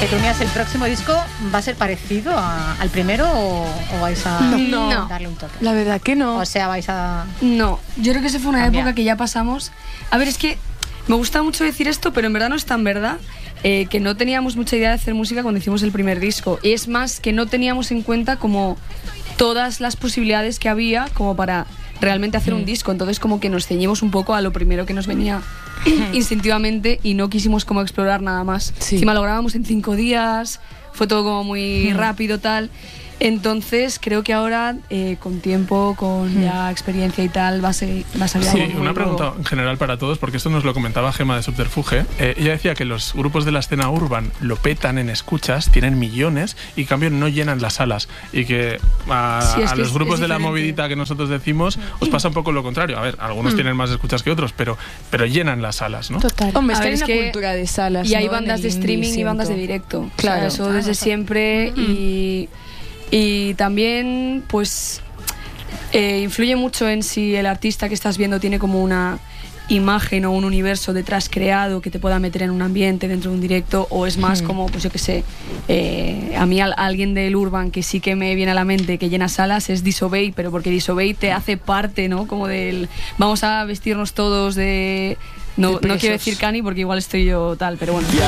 Petunias, ¿el próximo disco va a ser parecido al primero o vais a darle un toque? La verdad que no. O sea, vais a... No, yo creo que esa fue una cambiar. época que ya pasamos. A ver, es que me gusta mucho decir esto, pero en verdad no es tan verdad. Que no teníamos mucha idea de hacer música cuando hicimos el primer disco. Y es más que no teníamos en cuenta como todas las posibilidades que había como para realmente hacer un disco. Entonces como que nos ceñimos un poco a lo primero que nos venía instintivamente y no quisimos como explorar nada más. Sí. Encima lo grabamos en 5 días, fue todo como muy rápido tal. Entonces creo que ahora con tiempo, con ya experiencia y tal va a salir Sí, algo muy una pregunta nuevo. en general para todos, porque esto nos lo comentaba Gemma de Subterfuge. Ella decía que los grupos de la escena urban lo petan en escuchas, tienen millones y en cambio no llenan las salas, y que a los grupos de la movidita que nosotros decimos os pasa un poco lo contrario. A ver, algunos tienen más escuchas que otros, pero llenan las salas, ¿no? Total. Hombre, es A que ver, hay es una que- cultura de salas. Y hay ¿no? bandas En de el streaming indie, y bandas de siento. directo. Claro. O sea, eso desde siempre y también pues influye mucho en si el artista que estás viendo tiene como una imagen o un universo detrás creado que te pueda meter en un ambiente dentro de un directo, o es más como, pues yo qué sé, a mí alguien del urban que sí que me viene a la mente que llena salas es Disobey, pero porque Disobey te hace parte, ¿no? Como del vamos a vestirnos todos de... No quiero decir Cani porque igual estoy yo tal, pero bueno.